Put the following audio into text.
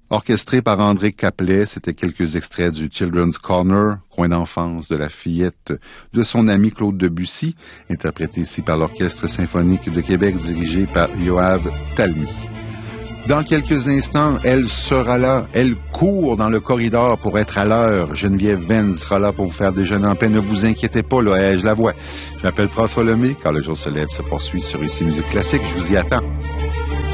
Orchestré par André Caplet, c'était quelques extraits du Children's Corner, coin d'enfance de la fillette de son ami Claude Debussy, interprété ici par l'Orchestre symphonique de Québec dirigé par Yoav Talmy. Dans quelques instants, elle sera là. Elle court dans le corridor pour être à l'heure. Geneviève Venn sera là pour vous faire déjeuner en paix. Ne vous inquiétez pas, là, je la vois. Je m'appelle François Lemay. Quand le jour se lève, se poursuit sur Ici Musique Classique. Je vous y attends.